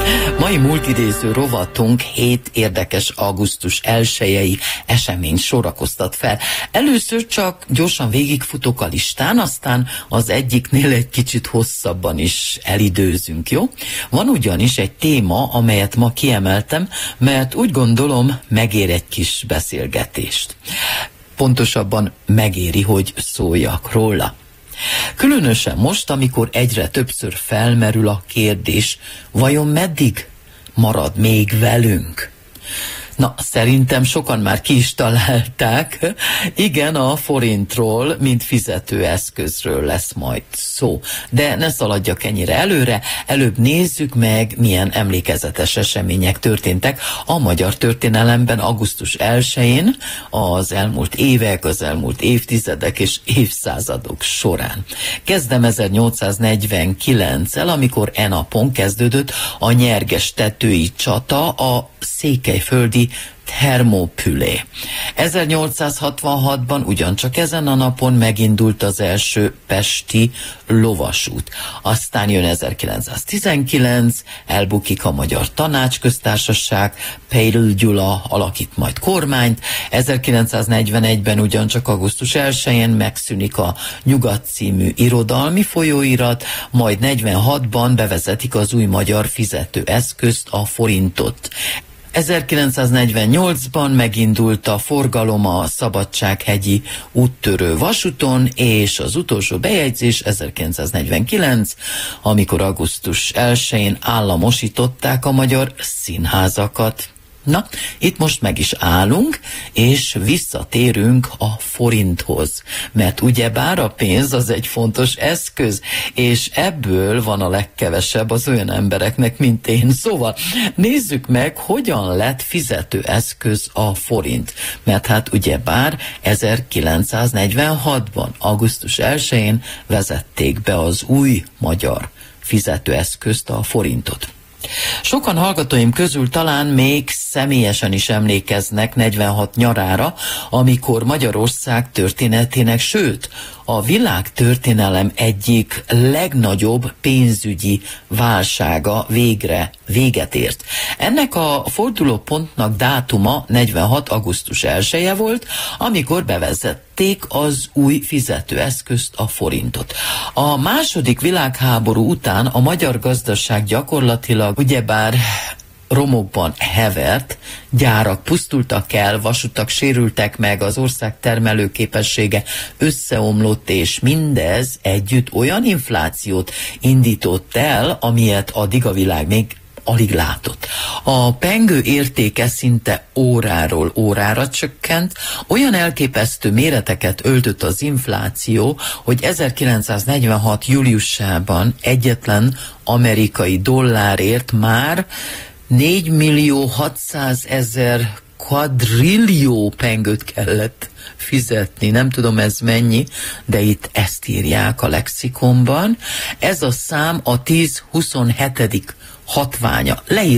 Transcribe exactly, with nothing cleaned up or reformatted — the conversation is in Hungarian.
Mai múltidéző rovatunk hét érdekes augusztus elsejei esemény sorakoztat fel. Először csak gyorsan végigfutok a listán, aztán az egyiknél egy kicsit hosszabban is elidőzünk, jó? Van ugyanis egy téma, amelyet ma kiemeltem, mert úgy gondolom, megér egy kis beszélgetést. Pontosabban megéri, hogy szóljak róla. Különösen most, amikor egyre többször felmerül a kérdés, vajon meddig marad még velünk? Na, szerintem sokan már ki is találták. Igen, a forintról, mint fizetőeszközről lesz majd szó. De ne szaladjak ennyire előre, előbb nézzük meg, milyen emlékezetes események történtek a magyar történelemben augusztus elsején az elmúlt évek, az elmúlt évtizedek és évszázadok során. Kezdem ezernyolcszáznegyvenkilenccel, amikor e napon kezdődött a nyerges tetői csata a székelyföldi Thermopülé. ezernyolcszázhatvanhatban ugyancsak ezen a napon megindult az első pesti lovasút. Aztán jön ezerkilencszáztizenkilenc, elbukik a Magyar Tanácsköztársaság, Pejl Gyula alakít majd kormányt, ezerkilencszáznegyvenegyben ugyancsak augusztus elsején megszűnik a Nyugat című irodalmi folyóirat, majd negyvenhatban bevezetik az új magyar fizetőeszközt, a forintot. ezerkilencszáznegyvennyolcban megindult a forgalom a Szabadsághegyi úttörő vasúton, és az utolsó bejegyzés ezerkilencszáznegyvenkilenc, amikor augusztus elsején államosították a magyar színházakat. Na, itt most meg is állunk, és visszatérünk a forinthoz, mert ugyebár a pénz az egy fontos eszköz, és ebből van a legkevesebb az olyan embereknek, mint én. Szóval nézzük meg, hogyan lett fizetőeszköz a forint, mert hát ugyebár ezerkilencszáznegyvenhatban, augusztus elsején vezették be az új magyar fizetőeszközt, a forintot. Sokan hallgatóim közül talán még személyesen is emlékeznek negyvenhat nyarára, amikor Magyarország történetének, sőt, a világ történelem egyik legnagyobb pénzügyi válsága végre véget ért. Ennek a fordulópontnak dátuma negyvenhat augusztus elseje volt, amikor bevezették az új fizetőeszközt, a forintot. A második világháború után a magyar gazdaság gyakorlatilag ugyebár romokban hevert, gyárak pusztultak el, vasutak sérültek meg, az ország termelőképessége összeomlott, és mindez együtt olyan inflációt indított el, amilyet addig a világ még alig látott. A pengő értéke szinte óráról órára csökkent, olyan elképesztő méreteket öltött az infláció, hogy ezerkilencszáznegyvenhat júliusában egyetlen amerikai dollárért már négymillió hatszázezer kvadrillió pengőt kellett fizetni. Nem tudom, ez mennyi, de itt ezt írják a lexikonban. Ez a szám a tíz huszonhetedik hatványa. Leír